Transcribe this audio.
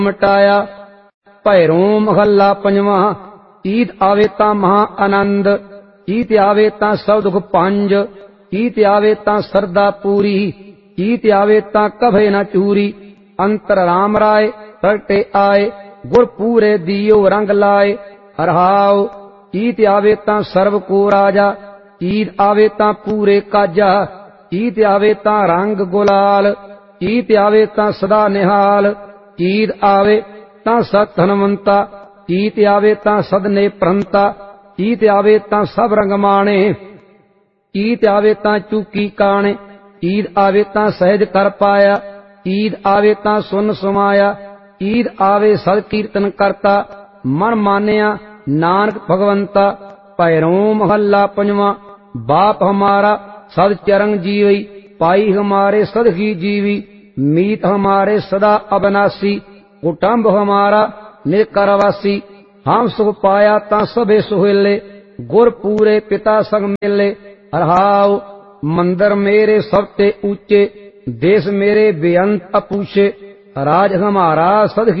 मिटाया। भैरों महला पंजवा। ईद आवे तां महा आनंद, ईद आवे तां सब दुख पंज, ईद आवे तां सरदा पूरी, ईद आवे तां कभे न चूरी। अंतर राम राय प्रगटे आए, गुर पूरे दियो रंग लाए। हरहाओ ईद आवे तां सर्व को राजा, ईद आवे तां पूरे काजा, ईद आवे तां रंग गुलाल, ईद आवे तां सदा निहाल। ईद आवे तां सत हनुमंता, ईद आवे तां सदने प्रंता, ईद आवे तां सब रंग माणे, ईद आवे तां चूकी काणे। ईद आवे तां सहज कर पाया, ईद आवे तां सुन समाया, ईद आवे सद कीर्तन करता, मन मानिया नानक भगवंता। भैरों महला पंजवा। बाप हमारा सद चरंग जीवी, पाई हमारे सद ही जीवी, मीत हमारे सदा अविनाशी, कुटुंब हमारा निकरवासी। हम सुख पाया तां सबे सुहेले, गुर पूरे पिता संग मेले। हरहाओ मंदिर मेरे सबते ऊंचे, देश मेरे बेअंत अपूछे, राज हमारा सद